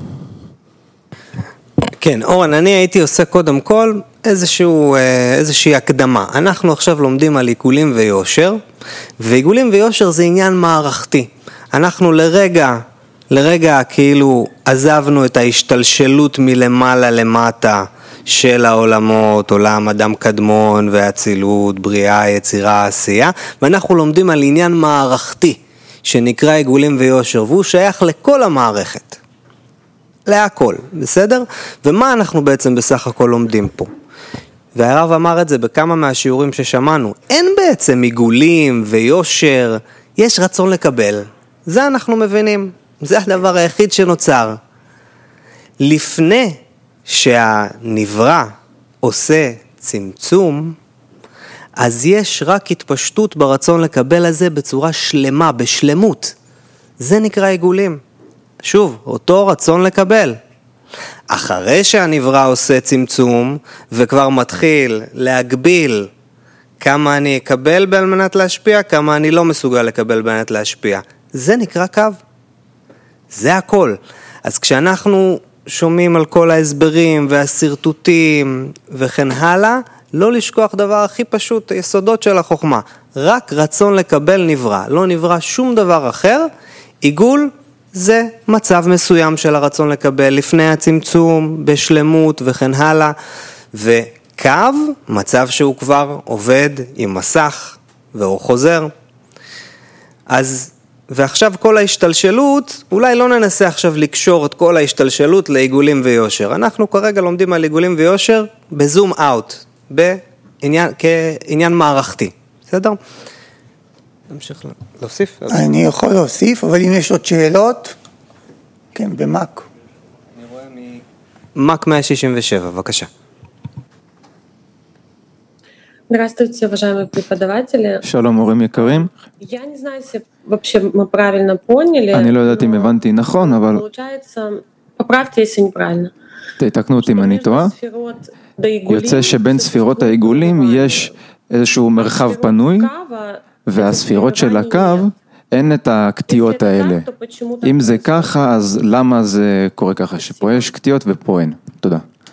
כן, אורן, אני הייתי עושה קודם כל איזשהו, איזושהי הקדמה. אנחנו עכשיו לומדים על עיגולים ויושר, ועיגולים ויושר זה עניין מערכתי. אנחנו לרגע, לרגע כאילו עזבנו את ההשתלשלות מלמעלה למטה, של העולמות, עולם אדם קדמון והצילות, בריאה, יצירה, עשייה, ואנחנו לומדים על עניין מערכתי, שנקרא עיגולים ויושר, והוא שייך לכל המערכת, להכל, בסדר? ומה אנחנו בעצם בסך הכל לומדים פה? והרב אמר את זה בכמה מהשיעורים ששמענו, אין בעצם עיגולים ויושר, יש רצון לקבל, זה אנחנו מבינים, זה הדבר היחיד שנוצר. לפני שהנברא עושה צמצום, אז יש רק התפשטות ברצון לקבל הזה בצורה שלמה, בשלמות. זה נקרא עיגולים. שוב, אותו רצון לקבל. אחרי שהנברא עושה צמצום, וכבר מתחיל להגביל כמה אני אקבל על מנת להשפיע, כמה אני לא מסוגל לקבל על מנת להשפיע. זה נקרא קו. זה הכל. אז כשאנחנו שומעים על כל ההסברים והסרטוטים וכן הלאה, לא לשכוח דבר הכי פשוט, יסודות של החוכמה. רק רצון לקבל נברא, לא נברא שום דבר אחר. עיגול זה מצב מסוים של הרצון לקבל לפני הצמצום, בשלמות וכן הלאה. וקו, מצב שהוא כבר עובד עם מסך והוא חוזר. אז, ועכשיו כל ההשתלשלות, אולי לא ננסה עכשיו לקשור את כל ההשתלשלות לעיגולים ויושר. אנחנו כרגע לומדים על עיגולים ויושר בזום אאוט, בעניין, כעניין מערכתי. בסדר? נמשיך להוסיף? אני יכול להוסיף, אבל אם יש עוד שאלות, כן, במק. אני רואה ממק מאה שישים ושבע, בבקשה. Здравствуйте, уважаемые преподаватели. שלום מורים יקרים. Я не знаю, если вообще мы правильно поняли. אני לא יודעת אם הבנתי נכון, אבל Получается, поправьте, если неправильно. תתקנו אותי אם אני טועה. יוצא שבין ספירות העיגולים יש איזשהו מרחב פנוי, והספירות של הקו אין את הקטיות האלה. אם זה ככה, אז למה זה קורה ככה? שפה יש קטיות ופה אין. תודה.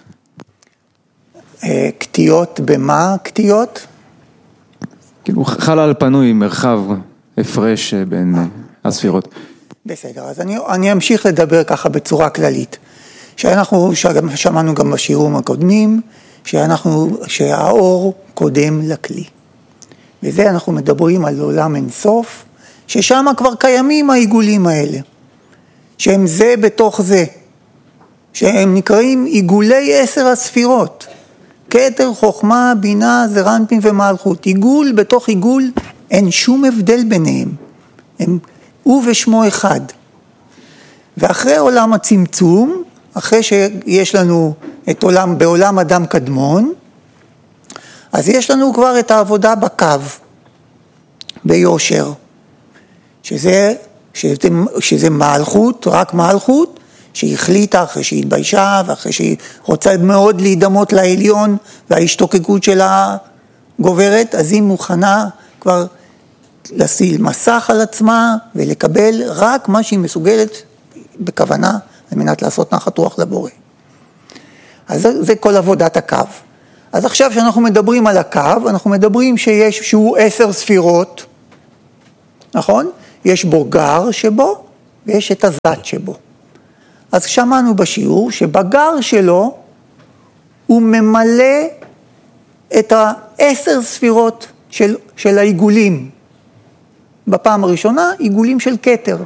קטיות במה קטיות? כאילו חלל פנוי, מרחב הפרש בין הספירות. בסדר, אז אני, אני אמשיך לדבר ככה בצורה כללית. שאנחנו שמענו גם בשיעורים הקודמים, שאנחנו, שהאור קודם לכלי. וזה אנחנו מדברים על עולם אינסוף, ששם כבר קיימים העיגולים האלה. שהם זה בתוך זה. שהם נקראים עיגולי עשר הספירות. כתר, חוכמה, בינה, זרנפין ומלכות. עיגול בתוך עיגול, אין שום הבדל ביניהם. הם הוא ושמו אחד. ואחרי עולם הצמצום, אחרי שיש לנו את עולם, בעולם אדם קדמון, אז יש לנו כבר את העבודה בקו, ביושר, שזה, שזה, שזה מלכות, רק מלכות, שהחליטה אחרי שהיא התביישה, ואחרי שהיא רוצה מאוד להידמות לעליון, וההשתוקקות שלה גוברת, אז היא מוכנה כבר לשים מסך על עצמה, ולקבל רק מה שהיא מסוגלת בכוונה, על מנת לעשות נחת רוח לבורא. אז זה, זה כל עבודת הקו. אז עכשיו שאנחנו מדברים על הקו, אנחנו מדברים שיש, שהוא עשר ספירות, נכון? יש בו גר שבו, ויש את הזת שבו. אז שמענו בשיעור שבגר שלו, הוא ממלא את העשר ספירות של, של העיגולים. בפעם הראשונה, עיגולים של כתר.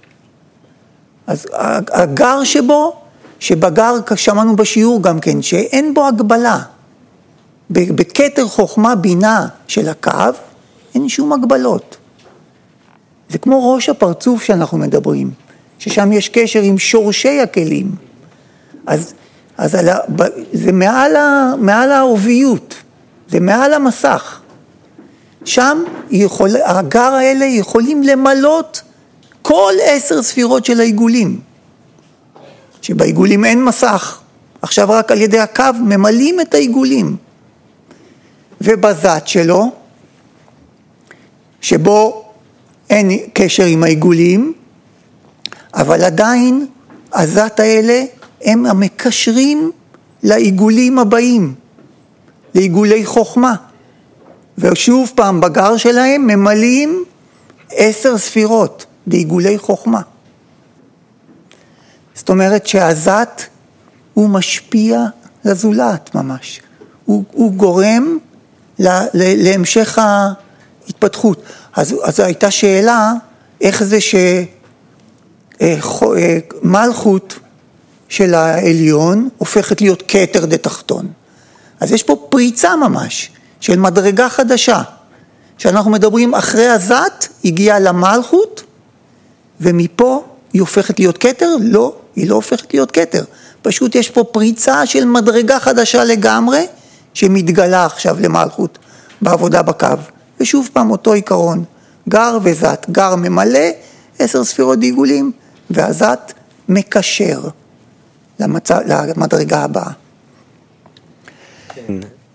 אז הגר שבו, שבגר שמענו בשיעור גם כן, שאין בו הגבלה. בכתר חוכמה בינה של הקו, אין שום הגבלות. זה כמו ראש הפרצוף שאנחנו מדברים, ששם יש קשר עם שורשי הכלים. אז, אז על, זה מעל, ה, מעל העוביות, זה מעל המסך. שם יכול, הגר האלה יכולים למלות כל עשר ספירות של העיגולים. שבעיגולים אין מסך, עכשיו רק על ידי הקו ממלאים את העיגולים. ובזת שלו, שבו אין קשר עם העיגולים, אבל עדיין הזת האלה הם המקשרים לעיגולים הבאים, לעיגולי חוכמה. ושוב פעם בגר שלהם ממלאים עשר ספירות לעיגולי חוכמה. זאת אומרת שהזת הוא משפיע לזולת ממש. הוא, הוא גורם לה, להמשך ההתפתחות. אז, אז הייתה שאלה, איך זה שמלכות של העליון הופכת להיות כתר דתחתון. אז יש פה פריצה ממש של מדרגה חדשה. שאנחנו מדברים אחרי הזת, הגיעה למלכות, ומפה היא הופכת להיות כתר? לא, היא לא הופכת להיות כתר. פשוט יש פה פריצה של מדרגה חדשה לגמרי, שמתגלה עכשיו למלכות בעבודה בקו. ושוב פעם אותו עיקרון, גר וזת, גר ממלא עשר ספירות עיגולים, והזת מקשר למצ... למדרגה הבאה. כן.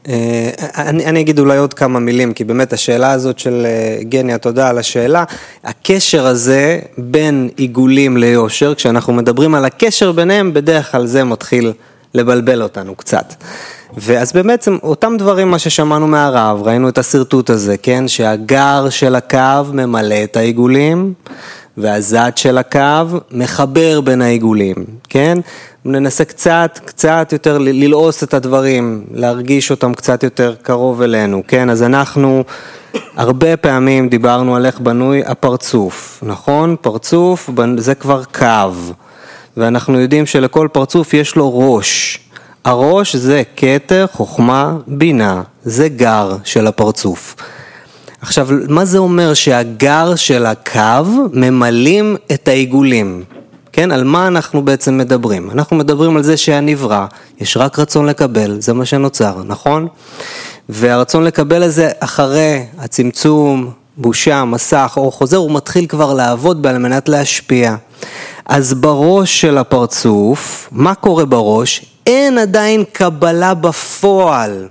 אני, אני אגיד אולי עוד כמה מילים, כי באמת השאלה הזאת של גניה, תודה על השאלה, הקשר הזה בין עיגולים ליושר, כשאנחנו מדברים על הקשר ביניהם, בדרך כלל זה מתחיל לבלבל אותנו קצת. ואז באמת אותם דברים מה ששמענו מהרב, ראינו את הסרטוט הזה, כן? שהגר של הקו ממלא את העיגולים, והזת של הקו מחבר בין העיגולים, כן? ננסה קצת, קצת יותר ללעוס את הדברים, להרגיש אותם קצת יותר קרוב אלינו, כן? אז אנחנו הרבה פעמים דיברנו על איך בנוי הפרצוף, נכון? פרצוף זה כבר קו, ואנחנו יודעים שלכל פרצוף יש לו ראש. הראש זה כתר, חוכמה, בינה, זה גר של הפרצוף. עכשיו, מה זה אומר שהגר של הקו ממלאים את העיגולים? כן, על מה אנחנו בעצם מדברים? אנחנו מדברים על זה שהנברא, יש רק רצון לקבל, זה מה שנוצר, נכון? והרצון לקבל הזה אחרי הצמצום, בושה, מסך, או חוזר, הוא מתחיל כבר לעבוד בעל מנת להשפיע. אז בראש של הפרצוף, מה קורה בראש? אין עדיין קבלה בפועל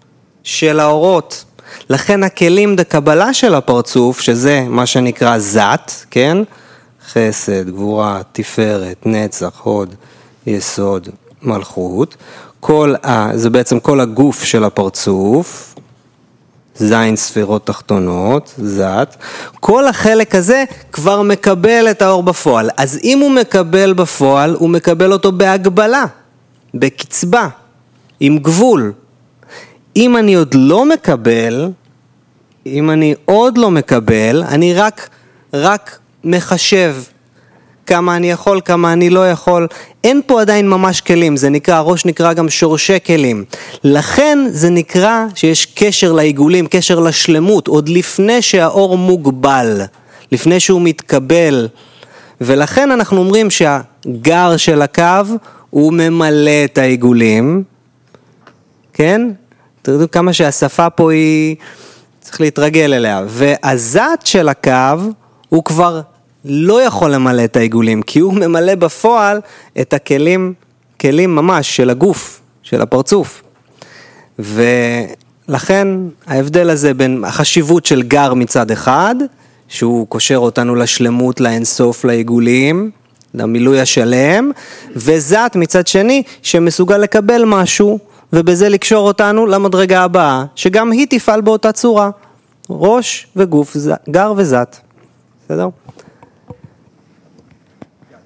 של האורות. לכן הכלים דקבלה של הפרצוף, שזה מה שנקרא זת, כן? חסד, גבורה, תפארת, נצח, הוד, יסוד, מלכות. כל ה, זה בעצם כל הגוף של הפרצוף, זין ספירות תחתונות, זת. כל החלק הזה כבר מקבל את האור בפועל. אז אם הוא מקבל בפועל, הוא מקבל אותו בהגבלה, בקצבה, עם גבול. אם אני עוד לא מקבל, אם אני עוד לא מקבל, אני רק, רק מחשב כמה אני יכול, כמה אני לא יכול. אין פה עדיין ממש כלים, זה נקרא, הראש נקרא גם שורשי כלים. לכן זה נקרא שיש קשר לעיגולים, קשר לשלמות, עוד לפני שהאור מוגבל, לפני שהוא מתקבל. ולכן אנחנו אומרים שהגר של הקו הוא ממלא את העיגולים, כן? תראו כמה שהשפה פה היא, צריך להתרגל אליה. והזת של הקו הוא כבר לא יכול למלא את העיגולים, כי הוא ממלא בפועל את הכלים, כלים ממש של הגוף, של הפרצוף. ולכן ההבדל הזה בין החשיבות של גר מצד אחד, שהוא קושר אותנו לשלמות, לאינסוף, לעיגולים, למילוי השלם, וזת מצד שני שמסוגל לקבל משהו, ובזה לקשור אותנו למדרגה הבאה, שגם היא תפעל באותה צורה, ראש וגוף, גר וזת. בסדר?